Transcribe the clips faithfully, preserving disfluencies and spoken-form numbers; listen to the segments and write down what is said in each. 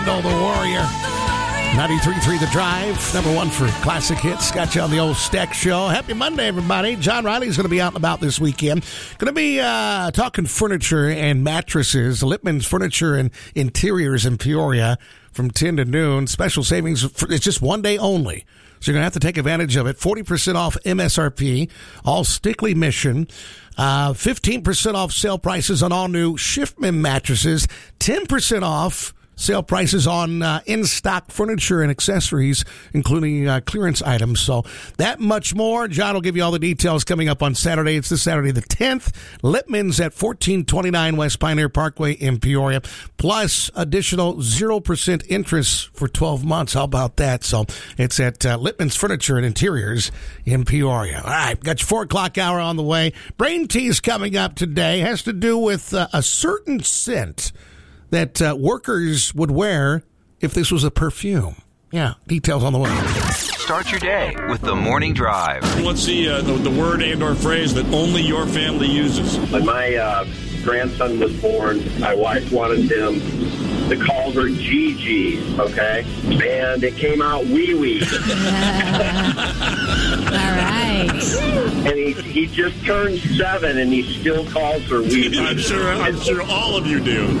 Oh, the Warrior. ninety-three point three The Drive, number one for classic hits. Got you on the old Stack Show. Happy Monday, everybody. John Riley's going to be out and about this weekend. Going to be uh, talking furniture and mattresses. Lippman's Furniture and Interiors in Peoria from ten to noon. Special savings. For, it's just one day only. So you're going to have to take advantage of it. forty percent off M S R P, all Stickley Mission. Uh, fifteen percent off sale prices on all new Schiffman mattresses. ten percent off sale prices on uh, in-stock furniture and accessories, including uh, clearance items. So that much more. John will give you all the details coming up on Saturday. It's this Saturday the tenth. Lippman's at fourteen twenty-nine West Pioneer Parkway in Peoria. Plus additional zero percent interest for twelve months. How about that? So it's at uh, Lippman's Furniture and Interiors in Peoria. All right, got your four o'clock hour on the way. Brain tease coming up today. Has to do with uh, a certain scent that uh, workers would wear if this was a perfume. Yeah, details on the way. Start your day with the Morning Drive. What's the, uh, the, the word and or phrase that only your family uses? When my uh, grandson was born, my wife wanted him to call her Gigi, okay? And it came out wee wee. All right. And he he just turned seven, and he still calls her wee wee. I'm sure. I'm sure all of you do.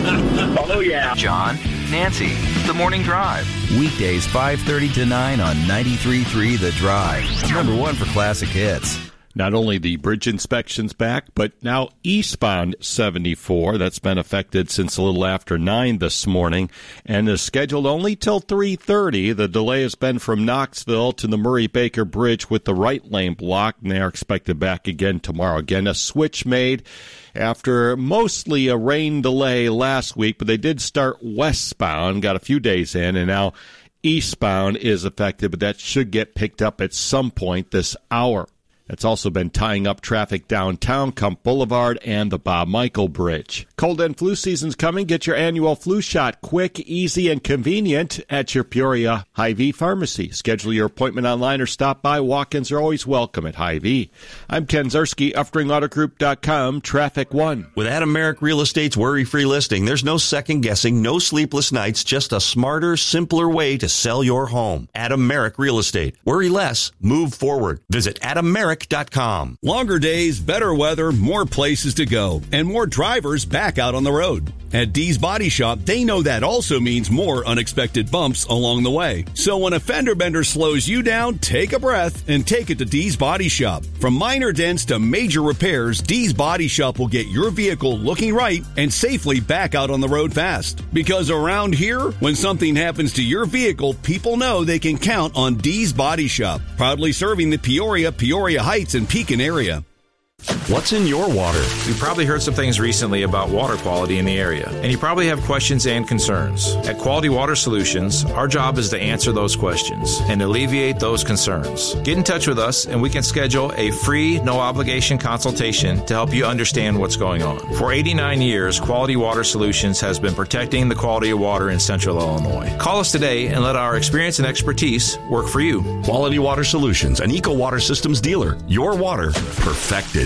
Oh yeah. John, Nancy, the Morning Drive. Weekdays five thirty to nine on ninety-three point three The Drive. Number one for classic hits. Not only the bridge inspections back, but now eastbound seventy-four. That's been affected since a little after nine this morning and is scheduled only till three thirty. The delay has been from Knoxville to the Murray-Baker Bridge with the right lane blocked, and they are expected back again tomorrow. Again, a switch made after mostly a rain delay last week, but they did start westbound, got a few days in, and now eastbound is affected, but that should get picked up at some point this hour. It's also been tying up traffic downtown, Kump Boulevard, and the Bob Michael Bridge. Cold and flu season's coming. Get your annual flu shot quick, easy, and convenient at your Peoria Hy-Vee Pharmacy. Schedule your appointment online or stop by. Walk-ins are always welcome at Hy-Vee. I'm Ken Zarski, Uftring Auto Group dot com, Traffic One. With Adam Merrick Real Estate's worry-free listing, there's no second-guessing, no sleepless nights, just a smarter, simpler way to sell your home. Adam Merrick Real Estate. Worry less, move forward. Visit Adam Merrick dot com. Longer days, better weather, more places to go, and more drivers back out on the road. At Dee's Body Shop, they know that also means more unexpected bumps along the way. So when a fender bender slows you down, take a breath and take it to Dee's Body Shop. From minor dents to major repairs, Dee's Body Shop will get your vehicle looking right and safely back out on the road fast. Because around here, when something happens to your vehicle, people know they can count on Dee's Body Shop. Proudly serving the Peoria, Peoria Heights, and Pekin area. What's in your water? You probably heard some things recently about water quality in the area, and you probably have questions and concerns. At Quality Water Solutions, our job is to answer those questions and alleviate those concerns. Get in touch with us, and we can schedule a free, no-obligation consultation to help you understand what's going on. For eighty-nine years, Quality Water Solutions has been protecting the quality of water in Central Illinois. Call us today and let our experience and expertise work for you. Quality Water Solutions, an Eco Water Systems dealer. Your water perfected.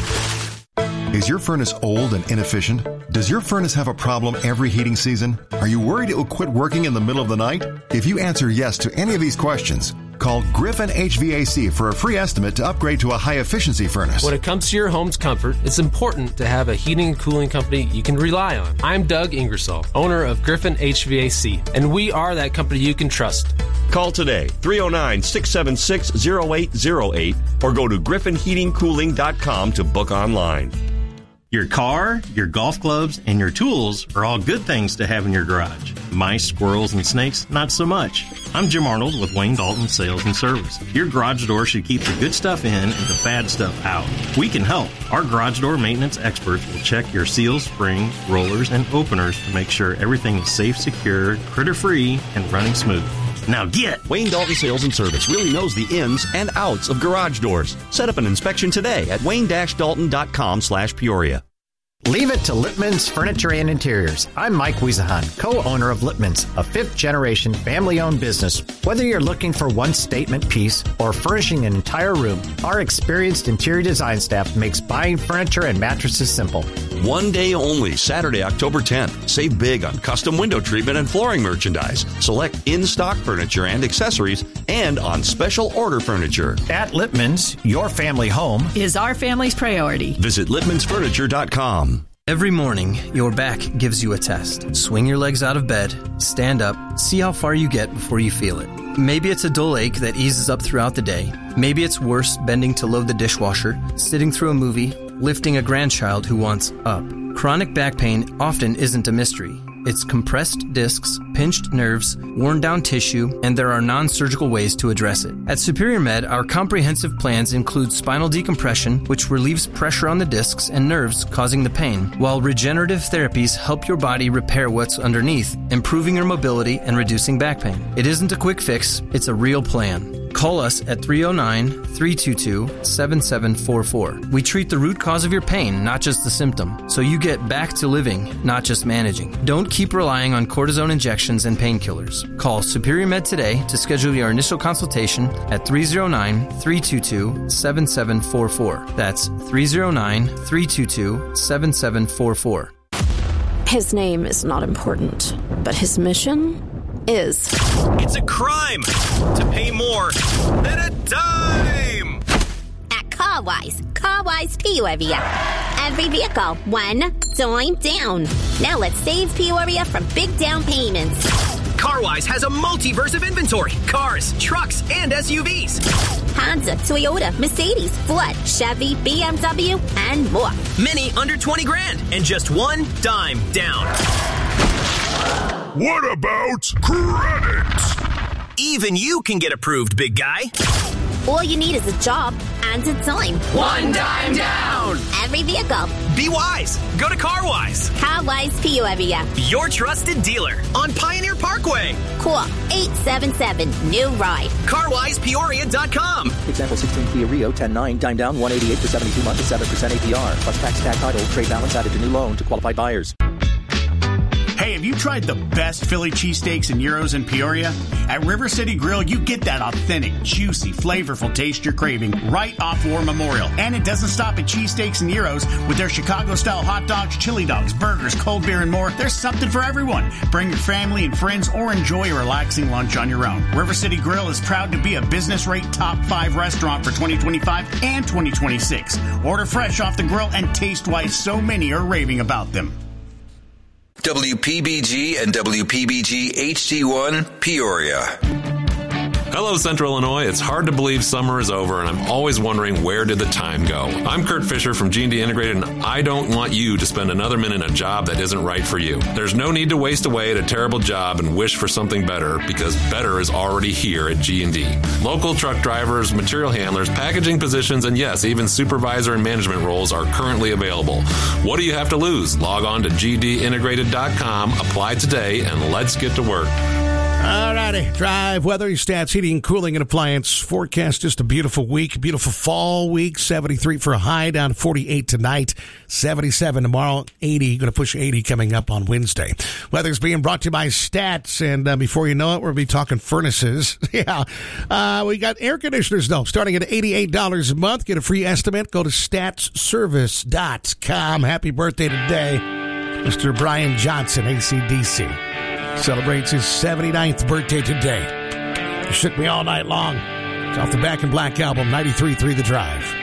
Is your furnace old and inefficient? Does your furnace have a problem every heating season? Are you worried it will quit working in the middle of the night? If you answer yes to any of these questions, call Griffin H V A C for a free estimate to upgrade to a high-efficiency furnace. When it comes to your home's comfort, it's important to have a heating and cooling company you can rely on. I'm Doug Ingersoll, owner of Griffin H V A C, and we are that company you can trust. Call today, three oh nine, six seven six, oh eight oh eight, or go to griffin heating cooling dot com to book online. Your car, your golf clubs, and your tools are all good things to have in your garage. Mice, squirrels, and snakes, not so much. I'm Jim Arnold with Wayne Dalton Sales and Service. Your garage door should keep the good stuff in and the bad stuff out. We can help. Our garage door maintenance experts will check your seals, springs, rollers, and openers to make sure everything is safe, secure, critter-free, and running smooth. Now get! Wayne Dalton Sales and Service really knows the ins and outs of garage doors. Set up an inspection today at wayne dash dalton dot com slash Peoria. Leave it to Lippman's Furniture and Interiors. I'm Mike Wiesahan, co-owner of Lippman's, a fifth-generation family-owned business. Whether you're looking for one statement piece or furnishing an entire room, our experienced interior design staff makes buying furniture and mattresses simple. One day only, Saturday, October tenth. Save big on custom window treatment and flooring merchandise. Select in-stock furniture and accessories, and on special order furniture. At Littman's, your family home is our family's priority. Visit Littmans Furniture dot com. Every morning, your back gives you a test. Swing your legs out of bed, stand up, see how far you get before you feel it. Maybe it's a dull ache that eases up throughout the day. Maybe it's worse bending to load the dishwasher, sitting through a movie, lifting a grandchild who wants up. Chronic back pain often isn't a mystery. It's compressed discs, pinched nerves, worn down tissue, and there are non-surgical ways to address it. At Superior Med, our comprehensive plans include spinal decompression, which relieves pressure on the discs and nerves causing the pain, while regenerative therapies help your body repair what's underneath, improving your mobility and reducing back pain. It isn't a quick fix, it's a real plan. Call us at three oh nine, three two two, seven seven four four. We treat the root cause of your pain, not just the symptom, so you get back to living, not just managing. Don't keep relying on cortisone injections and painkillers. Call Superior Med today to schedule your initial consultation at three oh nine, three two two, seven seven four four. That's three oh nine, three two two, seven seven four four. His name is not important, but his mission is. It's a crime to pay more than a dime. At CarWise, CarWise Peoria. Every vehicle, one dime down. Now let's save Peoria from big down payments. CarWise has a multiverse of inventory. Cars, trucks, and S U Vs. Honda, Toyota, Mercedes, Ford, Chevy, B M W, and more. Many under twenty grand and just one dime down. What about credit? Even you can get approved, big guy. All you need is a job and a dime. One dime down. Every vehicle. Be wise. Go to CarWise. CarWise Peoria. Your trusted dealer on Pioneer Parkway. Call eight seven seven, new ride. car wise peoria dot com. Example sixteen Kia Rio ten nine, dime down one eighty-eight for seventy-two months at seven percent A P R. Plus tax, tag title, trade balance added to new loan to qualified buyers. Hey, have you tried the best Philly cheesesteaks and gyros in Peoria? At River City Grill, you get that authentic, juicy, flavorful taste you're craving right off War Memorial. And it doesn't stop at cheesesteaks and gyros. With their Chicago-style hot dogs, chili dogs, burgers, cold beer, and more, there's something for everyone. Bring your family and friends or enjoy a relaxing lunch on your own. River City Grill is proud to be a business-rate top five restaurant for twenty twenty-five and twenty twenty-six. Order fresh off the grill and taste why so many are raving about them. W P B G and W P B G H D one, Peoria. Hello, Central Illinois. It's hard to believe summer is over, and I'm always wondering, where did the time go? I'm Kurt Fisher from G and D Integrated, and I don't want you to spend another minute in a job that isn't right for you. There's no need to waste away at a terrible job and wish for something better, because better is already here at G and D. Local truck drivers, material handlers, packaging positions, and yes, even supervisor and management roles are currently available. What do you have to lose? Log on to G D integrated dot com, apply today, and let's get to work. All righty. Drive, weather, stats, heating, cooling, and appliance. Forecast just a beautiful week, beautiful fall week. seventy-three for a high, down to forty-eight tonight. seventy-seven tomorrow, eighty. Going to push eighty coming up on Wednesday. Weather's being brought to you by Stats. And uh, before you know it, we're going to be talking furnaces. yeah. Uh, we got air conditioners, though, starting at eighty-eight dollars a month. Get a free estimate. Go to stats service dot com. Happy birthday today, Mister Brian Johnson, A C D C. Celebrates his seventy-ninth birthday today. He shook me all night long. It's off the Back in Black album, ninety-three point three The Drive.